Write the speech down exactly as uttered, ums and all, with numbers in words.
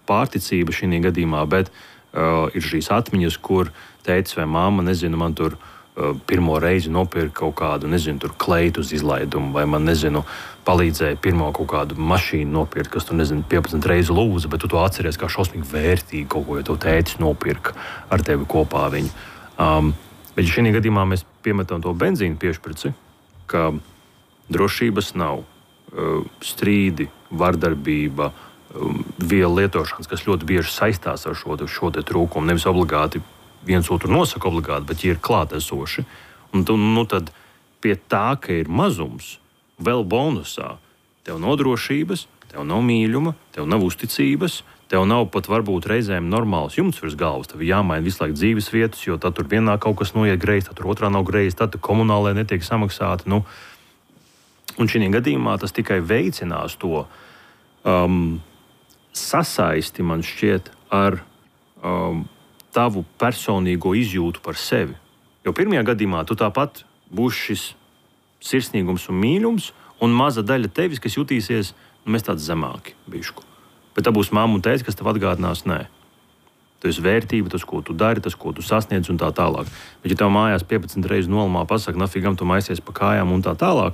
pārticība šī gadījumā, bet uh, ir šīs atmiņas, kur tētis vai mamma, nezinu, man tur uh, pirmo reizi nopirka kaut kādu, nezinu, tur kleitu uz izlaidumu, vai man, nezinu, palīdzēja pirmo kaut kādu mašīnu nopirkt, kas tur, nezinu, piecpadsmit reizi lūza, bet tu to atceries kā šausmīgi vērtīgi kaut ko, ja to tētis nopirka ar tevi kopā viņu. Um, bet šī gadījumā mēs piemetam to benzīnu piešprici, ka drošības nav, uh, strīdi, vardarbība, um, vielu lietošanas, kas ļoti bieži saistās ar šo, šo te trūkumu, nevis obligāti viens otru nosaka obligāti, bet ir klātesoši. Un tu, nu, tad pie tā, ka ir mazums, vēl bonusā, tev nav drošības, tev nav mīļuma, tev nav uzticības, tev nav pat varbūt reizēm normāls jumts virs galvas, tev jāmaina visu laiku dzīves vietas, jo tad tur vienā kaut kas noiet greizi, tad tur otrā nav greizi, tad komunālē netiek samaksāti. Nu, un šī gadījumā tas tikai veicinās to um, sasaisti, man šķiet, ar um, tavu personīgo izjūtu par sevi. Jo pirmajā gadījumā tu tāpat būsi šis sirsnīgums un mīļums, un maza daļa tevis, kas jutīsies, nu, mēs tādi zemāki bišku. Bet tā būs mamma un tētis, kas tev atgādinās, nē. Tu esi vērtība, tas, ko tu dari, tas, ko tu sasniedz un tā tālāk. Bet ja tev mājās piecpadsmit reizes nolamā pasaka, nafigam tu maisies pa kājām un tā tālāk,